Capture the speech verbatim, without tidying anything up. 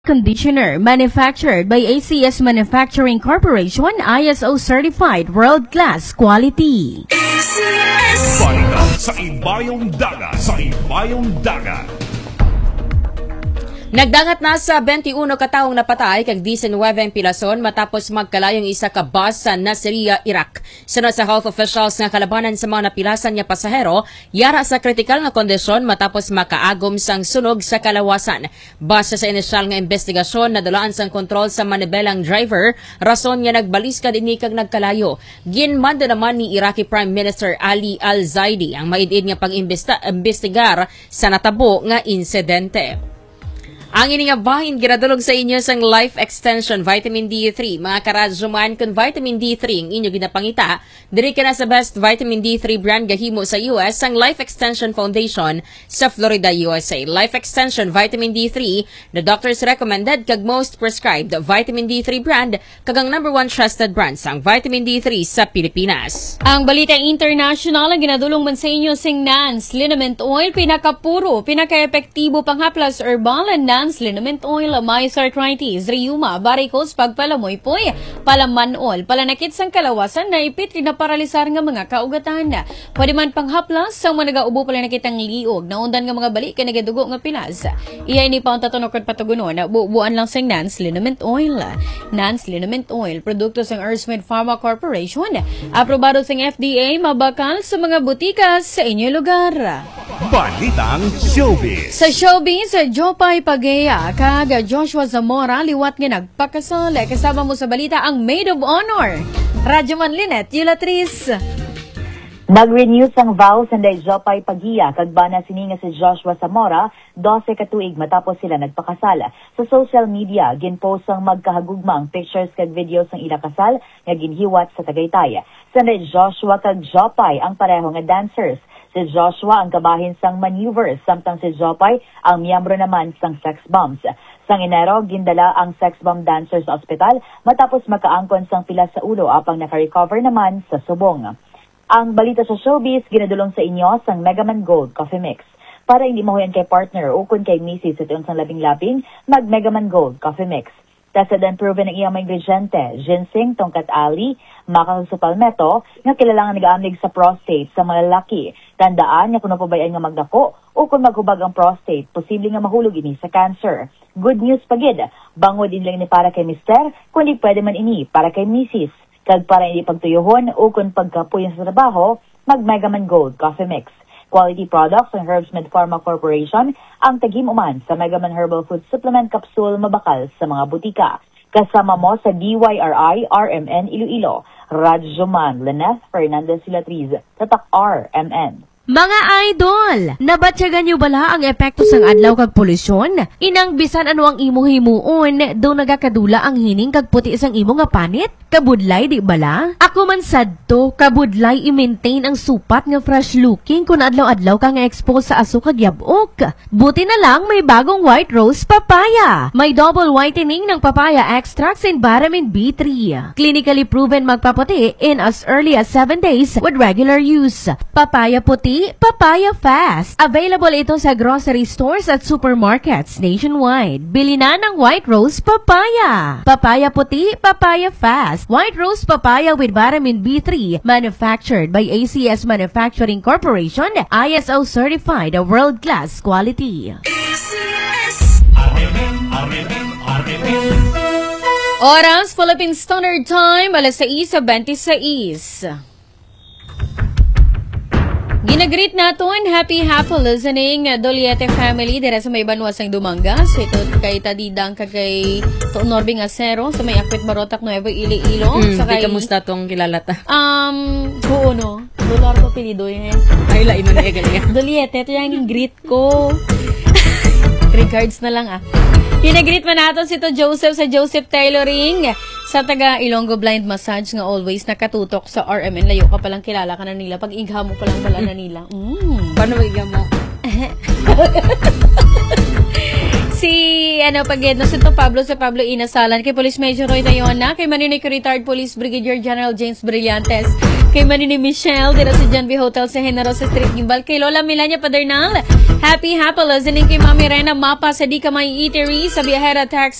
Conditioner manufactured by A C S Manufacturing Corporation, I S O certified world-class quality. Balita sa Ibayong Dagat, sa Ibayong Dagat. Nagdangat na sa twenty-one kataong napatay kag nineteen pilason matapos magkalayong isa ka bus sa Nasiriyah, Iraq. Sunod sa health officials nga kalabanan sa mga napilasan nga pasahero, yara sa kritikal nga kondisyon matapos makaagom sang sunog sa kalawasan. Base sa inisyal nga investigasyon, nadulaan sang kontrol sa manibelang driver, rason nga nagbaliskad ini kag nagkalayo. Ginmando naman ni Iraqi Prime Minister Ali Al-Zaidi ang maidid nga pag-imbestigar sa natabo nga insidente. Ang ini nga bahin ginadulog sa inyo sang Life Extension Vitamin D three. Mga karadyoman, kung Vitamin D three ang inyo ginapangita, diri ka na sa best Vitamin D three brand gahimo sa U S sang Life Extension Foundation sa Florida, U S A. Life Extension Vitamin D three, the doctors recommended kag most prescribed Vitamin D three brand kagang number one trusted brand sang Vitamin D three sa Pilipinas. Ang balita international ang ginadulong man sa inyo sing Nance Liniment Oil, pinakapuro, pinaka-epektibo panghaplas herbal and Nance Liniment Oil, myarthritis, rheuma, varicose, pagpalamoy-poy, palamanol, palanakit sang kalawasan, naipit, kinaparalisar nga mga kaugatan. Pwede man panghaplas, sa mga nagaubo palanakit ang liog, naundan nga mga balik, ka nagadugo nga pilas. Iya ini pa ang tatunok at patugunon, na buuan lang sang Nance Liniment Oil. Nance Liniment Oil, produkto sang Earthmid Pharma Corporation, aprobado sang F D A, mabakal sa mga butika sa inyong lugar. Balitang Showbiz. Sa showbiz, Jopay Pagaya kag Joshua Zamora liwat nga nagpakasal. Kasama mo sa balita ang Maid of Honor, Radyoman Linet Yulatris. Nag-renew sang vows and Jopay Pagaya kag bana sini nga si Joshua Zamora twelve ka tuig matapos sila nagpakasal. Sa social media ginpost ang magkahagugmang pictures kag videos ng ila kasal nga ginhiwat sa Tagaytay. Sa Joshua kag Jopay ang pareho nga dancers. Si Joshua ang kabahin sang maneuvers, samtang si Jopay ang miyembro naman sang sex bombs. Sang Enero, gindala ang sex bomb dancers sa ospital matapos makaangkon sang pila sa ulo apang naka-recover naman sa subong. Ang balita sa showbiz, ginadulong sa inyo sang Megaman Gold Coffee Mix. Para hindi mahuyan kay partner o kun kay misis sa tiyon sang labing-labing, mag Megaman Gold Coffee Mix. Tested and proven ang iyang mga ingrediente, ginseng, tongkat ali, maca sa palmetto, nga kilalangan nag-aamlig sa prostate sa mga lalaki. Tandaan nga kung napabayaan nga magdako o kung maghubag ang prostate, posible nga mahulog ini sa cancer. Good news pagid, bango din lang ni para kay mister, kundi pwede man ini para kay misis. Kag para hindi pagtuyuhon o kung pagkapuyon sa trabaho, mag Megaman Gold Coffee Mix. Quality products ng Herbsmid Pharma Corporation ang tagim-uman sa Megaman Herbal Food Supplement Capsule mabakal sa mga butika. Kasama mo sa D Y R I R M N Iloilo, Radyoman Lineth Fernandez Ilatriz, Tatak R M N. Mga idol, nabatyagan nyo bala ang epekto sang adlaw kag polusyon? Inang bisan ano ang imo himuon, daw nagakadula ang hining kag puti sang imo nga panit? Kabudlay di bala? Ako man sadto, kabudlay i-maintain ang supat nga fresh looking kung adlaw-adlaw ka nga expose sa aso kag yabok. Buti na lang may bagong White Rose Papaya. May double whitening ng papaya extracts and vitamin B three. Clinically proven magpaputi in as early as seven days with regular use. Papaya puti, papaya fast. Available ito sa grocery stores at supermarkets nationwide. Bili na ng White Rose Papaya. Papaya puti, papaya fast. White Rose Papaya with vitamin B three, manufactured by A C S Manufacturing Corporation, I S O certified, a world-class quality. Oras, Philippine Standard Time, alas sais twenty-six. Ginagreet naton, happy happy listening, Doliete family, dira sa may banwas ang Dumangas. Ito kay Tadidang kay Toon Norbing Acero, sa may Akwit Marotac, Nuevo Iloilo. Mm, sa kay, kamusta tong kilalata? Um, buo no, dolar ko pilido yan. Ay, lain mo na egal yan. Doliete, ito yung greet ko. Regards na lang ah. Ginagreet man natin si to Joseph sa Joseph Tailoring sa taga Ilonggo Blind Massage nga always nakatutok sa R M N. Layo ka palang kilala ka na nila. Pag igha mo palang pala na nila. Mm. Paano igha mo? Si, ano, pag-edno si to Pablo sa Pablo Inasalan, kay Police Major Roy Tayona, kay Maninico Retired Police Brigadier General James Brillantes, Kay Manini Michelle, dito sa John B. Hotel sa Generosa Street, Gimbal. Kay Lola Melania Padernal, happy happy listening kay Mami Rena Mapa sa Di Kamay Eatery sa Viajera Tax